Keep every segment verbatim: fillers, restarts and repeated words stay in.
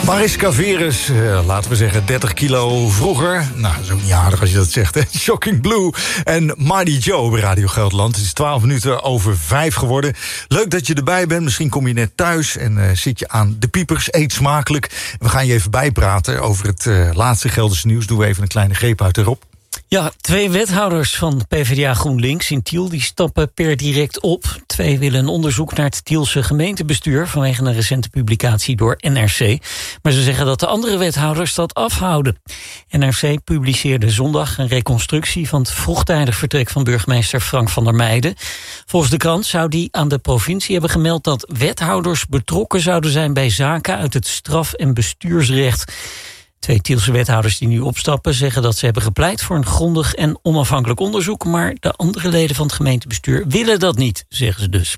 Mariska Veres, uh, laten we zeggen dertig kilo vroeger. Nou, dat is ook niet aardig als je dat zegt, hè? Shocking Blue en Mighty Joe bij Radio Gelderland. Het is twaalf minuten over vijf geworden. Leuk dat je erbij bent. Misschien kom je net thuis en uh, zit je aan de piepers. Eet smakelijk. We gaan je even bijpraten over het uh, laatste Gelderse nieuws. Doen we even een kleine greep uit erop. Ja, twee wethouders van PvdA GroenLinks in Tiel die stappen per direct op. Twee willen een onderzoek naar het Tielse gemeentebestuur vanwege een recente publicatie door N R C. Maar ze zeggen dat de andere wethouders dat afhouden. N R C publiceerde zondag een reconstructie van het vroegtijdig vertrek van burgemeester Frank van der Meijden. Volgens de krant zou die aan de provincie hebben gemeld dat wethouders betrokken zouden zijn bij zaken uit het straf- en bestuursrecht. Twee Tielse wethouders die nu opstappen zeggen dat ze hebben gepleit voor een grondig en onafhankelijk onderzoek, maar de andere leden van het gemeentebestuur willen dat niet, zeggen ze dus.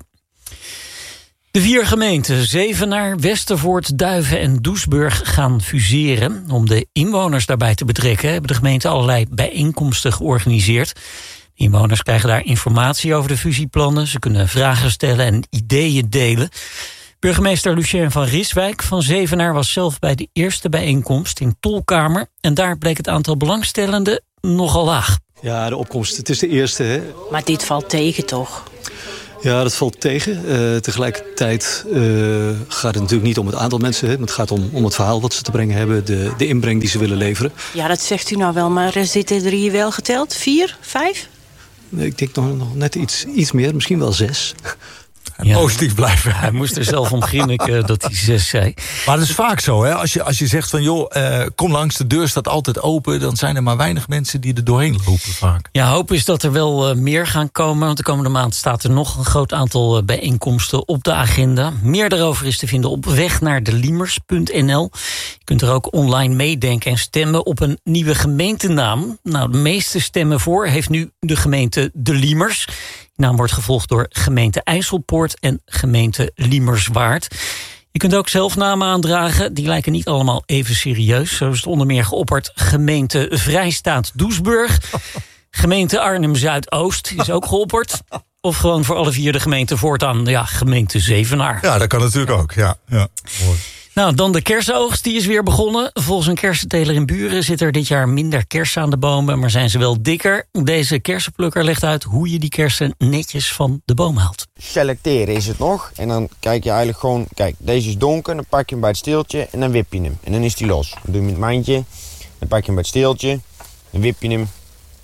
De vier gemeenten, Zevenaar, Westervoort, Duiven en Doesburg, gaan fuseren. Om de inwoners daarbij te betrekken hebben de gemeenten allerlei bijeenkomsten georganiseerd. De inwoners krijgen daar informatie over de fusieplannen. Ze kunnen vragen stellen en ideeën delen. Burgemeester Lucien van Riswijk van Zevenaar was zelf bij de eerste bijeenkomst in Tolkamer. En daar bleek het aantal belangstellenden nogal laag. Ja, de opkomst, het is de eerste. Hè? Maar dit valt tegen, toch? Ja, dat valt tegen. Uh, tegelijkertijd uh, gaat het natuurlijk niet om het aantal mensen. Hè? Het gaat om, om het verhaal wat ze te brengen hebben. De, de inbreng die ze willen leveren. Ja, dat zegt u nou wel. Maar er zitten er hier wel geteld? Vier? Vijf? Nee, ik denk nog, nog net iets, iets meer. Misschien wel zes. Ja, positief blijven. Hij moest er zelf om grinniken dat hij zes zei. Maar dat is vaak zo, hè? Als je, als je zegt van, joh, uh, kom langs, de deur staat altijd open, dan zijn er maar weinig mensen die er doorheen lopen vaak. Ja, hoop is dat er wel uh, meer gaan komen, want de komende maand staat er nog een groot aantal uh, bijeenkomsten op de agenda. Meer daarover is te vinden op weg naar de liemers punt n l. Je kunt er ook online meedenken en stemmen op een nieuwe gemeentenaam. Nou, de meeste stemmen voor heeft nu de gemeente De Liemers. De naam wordt gevolgd door gemeente IJsselpoort en gemeente Liemerswaard. Je kunt ook zelf namen aandragen. Die lijken niet allemaal even serieus. Zo is het onder meer geopperd gemeente Vrijstaat Doesburg. Gemeente Arnhem-Zuidoost is ook geopperd. Of gewoon voor alle vier de gemeenten voortaan, ja, gemeente Zevenaar. Ja, dat kan natuurlijk ook, ja. ja. Mooi. Nou, dan de kersenoogst, die is weer begonnen. Volgens een kersenteler in Buren zit er dit jaar minder kersen aan de bomen, maar zijn ze wel dikker. Deze kersenplukker legt uit hoe je die kersen netjes van de boom haalt. Selecteren is het nog. En dan kijk je eigenlijk gewoon, kijk, deze is donker, dan pak je hem bij het steeltje en dan wip je hem. En dan is die los. Dan doe je hem met het mandje, dan pak je hem bij het steeltje, dan wip je hem.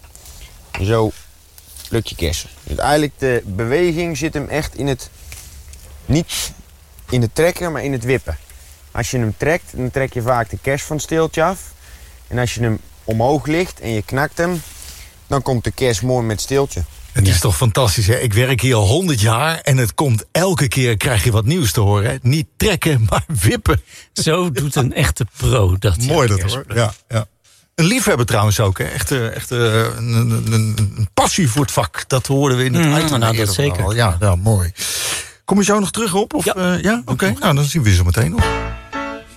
En zo pluk je kersen. Dus eigenlijk de beweging zit hem echt in het, niet in het trekken, maar in het wippen. Als je hem trekt, dan trek je vaak de kers van het steeltje af. En als je hem omhoog ligt en je knakt hem, dan komt de kers mooi met het steeltje. En die is toch fantastisch, hè? Ik werk hier al honderd jaar en het komt elke keer, krijg je wat nieuws te horen. Hè? Niet trekken, maar wippen. Zo doet een echte pro dat. Mooi dat hoor, ja, ja. Een liefhebber trouwens ook, hè? Echt, echt een, een, een passie voor het vak. Dat hoorden we in het mm, item. Nou, dat zeker. Ja, nou, mooi. Kom je zo nog terug op? Of, ja, uh, ja? Oké, okay. Nou, dan zien we ze meteen nog.